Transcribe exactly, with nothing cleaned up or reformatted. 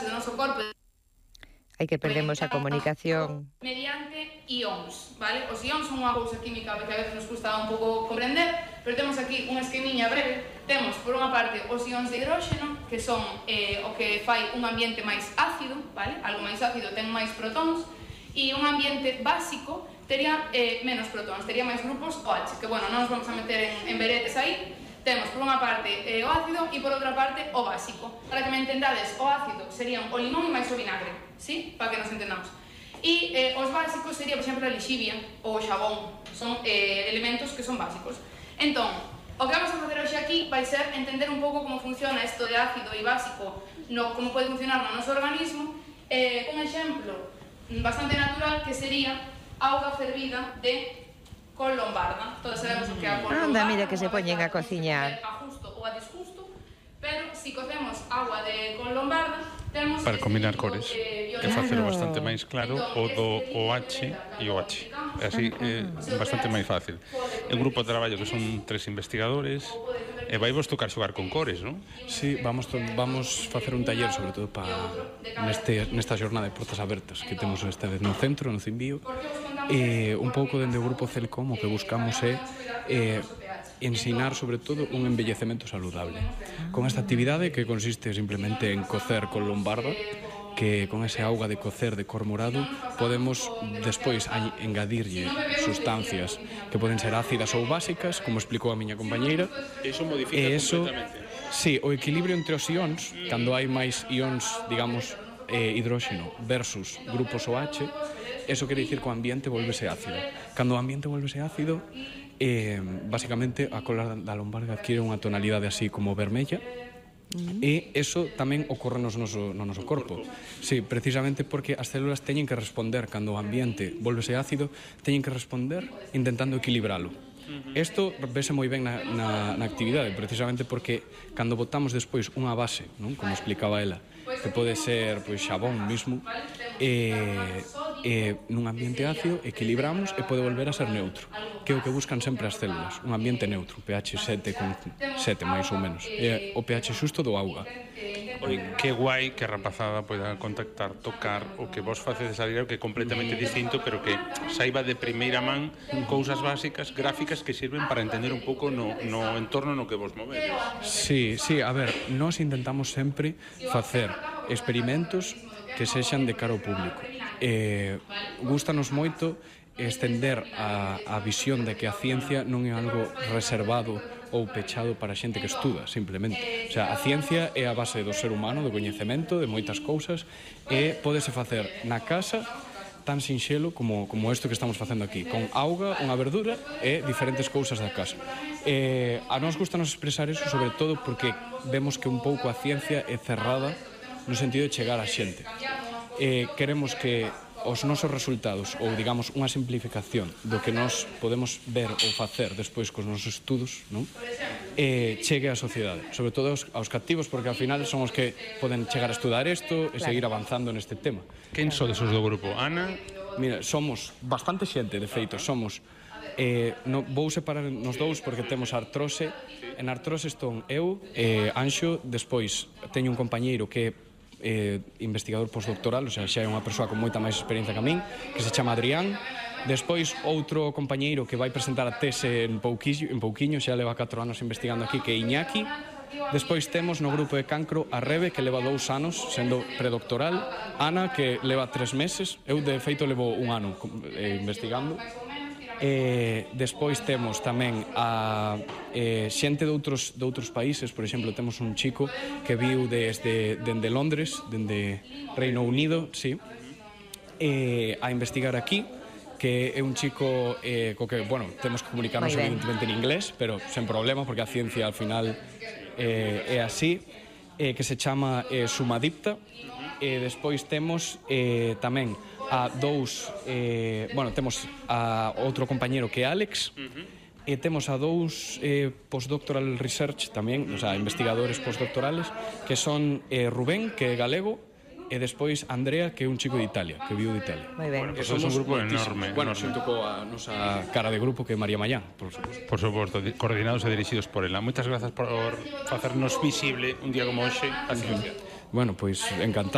do noso corpo. Hai que perdemos a comunicación. Mediante ións, vale? Os ións son unha cousa química que a veces nos custa un pouco comprender, pero temos aquí unha esquemiña breve. Temos, por unha parte, os ións de hidróxeno, que son eh, o que fai un ambiente máis ácido, vale? Algo máis ácido ten máis protóns, e un ambiente básico tería eh, menos protóns, tería máis grupos OH, que, bueno, non nos vamos a meter en, en veretes aí. Temos, por unha parte, eh, o ácido e, por outra parte, o básico. Para que me entendades, o ácido serían o limón e máis o vinagre, sí? Para que nos entendamos. E eh, os básicos sería, por exemplo, a lixivia ou o xabón. Son eh, elementos que son básicos. Entón, o que vamos a facer hoxe aquí vai ser entender un pouco como funciona isto de ácido e básico, no, como pode funcionar no noso organismo. Eh, un exemplo bastante natural que sería auga fervida de col lombarda. Todos sabemos o que é a col lombarda. Anda, mira que se poñen a cociñar. A justo ou a disgusto, pero se si cocemos agua de col lombarda, temos para combinar cores e facer bastante máis claro o do OH e o H. Así é bastante máis fácil. É un grupo de traballo que son tres investigadores e vai vos tocar xogar con cores, non? Sí, vamos vamos facer un taller sobre todo para neste nesta xornada de portas abertas que temos esta vez no centro, no Cimbío. E un pouco dende o grupo Celcom o que buscamos é eh, ensinar sobre todo un envellecemento saludable con esta actividade que consiste simplemente en cocer con lombarda, que con ese auga de cocer de cor morado podemos despois engadirlle sustancias que poden ser ácidas ou básicas, como explicou a miña compañeira. Eso modifica e eso, completamente. Sí, o equilibrio entre os ións, cando hai máis ións, digamos, eh, hidróxeno versus grupos OH, eso quere dicir que o ambiente volvese ácido. Cando o ambiente volvese ácido, eh, basicamente a cola da lombarda adquire unha tonalidade así como vermella, e eso tamén ocorre no noso, no noso corpo. Sí, precisamente porque as células teñen que responder cando o ambiente volvese ácido, teñen que responder intentando equilibralo. Isto vese moi ben na, na, na actividade, precisamente porque cando botamos despois unha base, non? Como explicaba ela, que pode ser pois, xabón mismo, e, e nun ambiente ácido equilibramos e pode volver a ser neutro, que é o que buscan sempre as células, un ambiente neutro, pH sete con sete máis ou menos, é o pH xusto do auga. Oi, que guai que a rapazada poida contactar, tocar o que vos facedes a diario, que é completamente distinto, pero que saiba de primeira man cousas básicas, gráficas que sirven para entender un pouco no, no entorno no que vos movedes. Sí, sí, a ver, nós intentamos sempre facer experimentos que sexan de cara ao público. Eh, gústanos moito estender a, a visión de que a ciencia non é algo reservado ou pechado para xente que estuda, simplemente. O sea, a ciencia é a base do ser humano, do coñecemento, de moitas cousas, e pódese facer na casa tan sinxelo como, como isto que estamos facendo aquí, con auga, unha verdura e diferentes cousas da casa. Eh, a nós gustanos expresar eso, sobre todo porque vemos que un pouco a ciencia é cerrada no sentido de chegar a xente. Eh, queremos que os nosos resultados, ou digamos unha simplificación do que nós podemos ver ou facer despois cos nosos estudos, non? Eh, chegue á sociedade, sobre todo aos, aos cativos, porque ao final son os que poden chegar a estudar isto e claro, seguir avanzando neste tema. Quen sodes os do grupo? Ana? Mira, somos bastante xente, de feito, somos eh, no, vou separar nos dous porque temos artrose. En artrose estou eu, eh, Anxo, despois teño un compañeiro que é eh, investigador postdoctoral, o sea, xa é unha persoa con moita máis experiencia que a min, que se chama Adrián. Despois, outro compañeiro que vai presentar a tese en pouquiño, en pouquiño, xa leva catro anos investigando aquí, que é Iñaki. Despois temos no grupo de cancro a Rebe, que leva dous anos sendo predoctoral, Ana, que leva tres meses, eu de feito levo un ano eh, investigando. E despois temos tamén a eh, xente de outros, de outros países. Por exemplo, temos un chico que viu desde dende Londres, dende Reino Unido, sí, eh, a investigar aquí, que é un chico eh, co que, bueno, temos que comunicarnos evidentemente en inglés, pero sen problema, porque a ciencia al final eh, é así, eh, que se chama eh, Sumadipta. E despois temos eh, tamén a dous, eh, bueno, temos a outro compañero que é Alex, uh-huh. E temos a dous eh, postdoctoral research tamén, o sea, investigadores postdoctorales, que son eh, Rubén, que é galego, e despois Andrea, que é un chico de Italia, que viu de Italia. Moi ben. Bueno, pues somos un grupo enorme. Bueno, enorme. xunto coa nosa cara de grupo, que é María Mayán, por suposto. Por suposto, coordinados e dirixidos por ela. Moitas grazas por facernos visible un día como hoxe a ciencia. Bueno, pois pues, encantado.